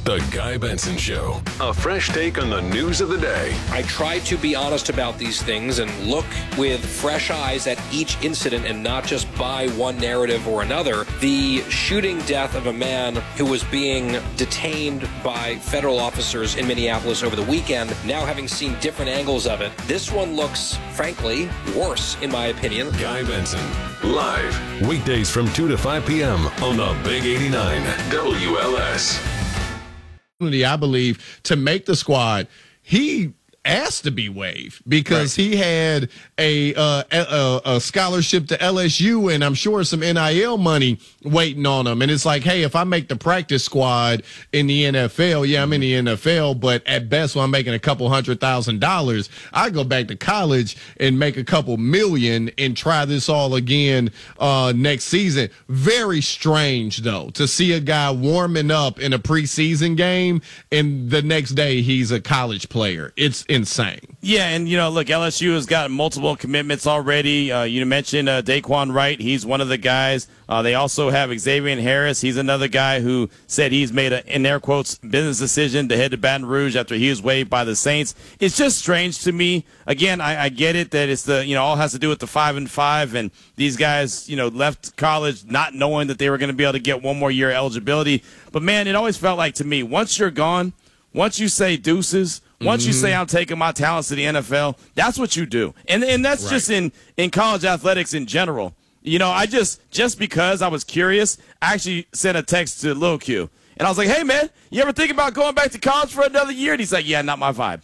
The Guy Benson Show. A fresh take on the news of the day. I try to be honest about these things and look with fresh eyes at each incident and not just buy one narrative or another. The shooting death of a man who was being detained by federal officers in Minneapolis over the weekend, now having seen different angles of it, this one looks, frankly, worse, in my opinion. Guy Benson, live, weekdays from 2 to 5 p.m. on the Big 89 WLS. I believe, to make the squad, he asked to be waived because he had a scholarship to LSU and I'm sure some NIL money waiting on him. And it's like, hey, if I make the practice squad in the NFL, yeah, I'm in the NFL, but at best, when I'm making a couple $100,000, I go back to college and make a couple million and try this all again next season. Very strange, though, to see a guy warming up in a preseason game and the next day he's a college player. It's insane. Yeah, and, look, LSU has got multiple commitments already. You mentioned Daquan Wright. He's one of the guys. They also have Xavier Harris. He's another guy who said he's made a, in air quotes, business decision to head to Baton Rouge after he was waived by the Saints. It's just strange to me. Again, I get it that it's the, all has to do with the 5-5, and these guys, left college not knowing that they were going to be able to get one more year eligibility. But, man, it always felt like to me, once you're gone, once you say deuces, once you say I'm taking my talents to the NFL, that's what you do. And that's just in college athletics in general. I just because I was curious, I actually sent a text to Lil Q. And I was like, hey, man, you ever think about going back to college for another year? And he's like, yeah, not my vibe.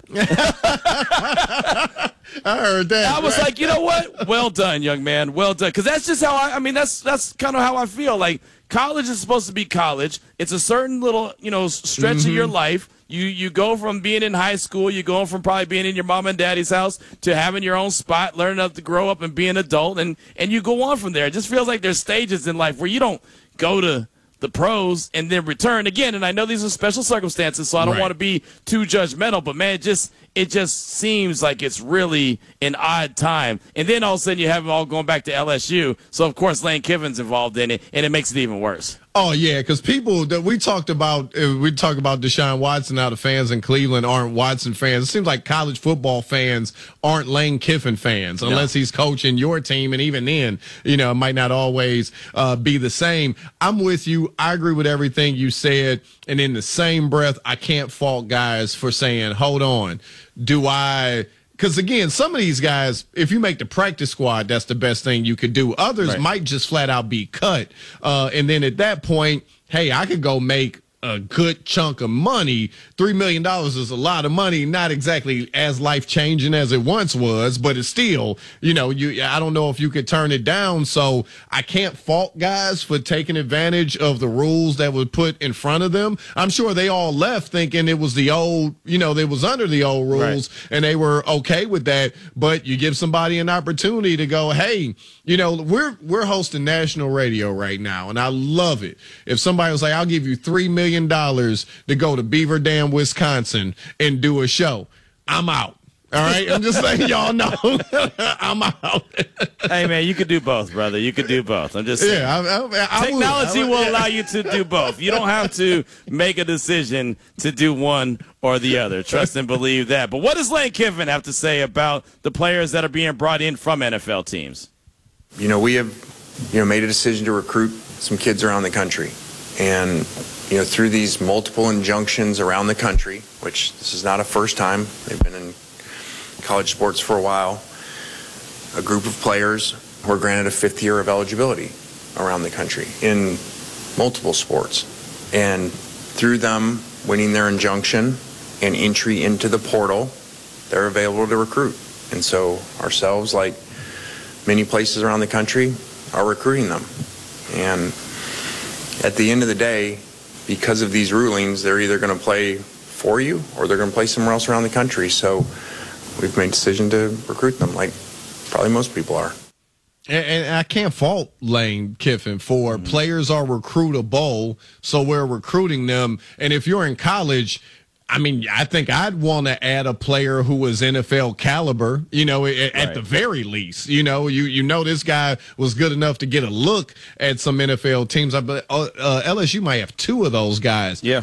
I heard that. I was like, you know what? Well done, young man. Well done. Because that's just how that's kind of how I feel. Like, college is supposed to be college. It's a certain little, stretch of your life. You go from being in high school, you go from probably being in your mom and daddy's house to having your own spot, learning how to grow up and be an adult, and you go on from there. It just feels like there's stages in life where you don't go to the pros and then return again. And I know these are special circumstances, so I don't want to be too judgmental, but man, it just seems like it's really an odd time. And then all of a sudden you have them all going back to LSU. So, of course, Lane Kiffin's involved in it, and it makes it even worse. Oh, yeah, because people that we talk about Deshaun Watson, how the fans in Cleveland aren't Watson fans. It seems like college football fans aren't Lane Kiffin fans unless he's coaching your team. And even then, it might not always be the same. I'm with you. I agree with everything you said. And in the same breath, I can't fault guys for saying, hold on, because, again, some of these guys, if you make the practice squad, that's the best thing you could do. Others might just flat out be cut. And then at that point, hey, I could go make a good chunk of money. $3 million is a lot of money, not exactly as life-changing as it once was, but it's still, I don't know if you could turn it down. So I can't fault guys for taking advantage of the rules that were put in front of them. I'm sure they all left thinking it was the old, they was under the old rules and they were okay with that. But you give somebody an opportunity to go, hey, we're hosting national radio right now, and I love it. If somebody was like, I'll give you $3 million to go to Beaver Dam, Wisconsin, and do a show, I'm out. All right? I'm just letting y'all know I'm out. Hey, man, you could do both, brother. You could do both. I'm just saying. I Technology will allow you to do both. You don't have to make a decision to do one or the other. Trust and believe that. But what does Lane Kiffin have to say about the players that are being brought in from NFL teams? We have, made a decision to recruit some kids around the country. And, through these multiple injunctions around the country, which this is not a first time, they've been in college sports for a while, a group of players were granted a 5th year of eligibility around the country in multiple sports. And through them winning their injunction and entry into the portal, they're available to recruit. And so ourselves, like many places around the country, are recruiting them. And at the end of the day, because of these rulings, they're either going to play for you or they're going to play somewhere else around the country. So we've made a decision to recruit them, like probably most people are. And I can't fault Lane Kiffin for players are recruitable, so we're recruiting them. And if you're in college, I think I'd want to add a player who was NFL caliber, at the very least. This guy was good enough to get a look at some NFL teams. But LSU might have 2 of those guys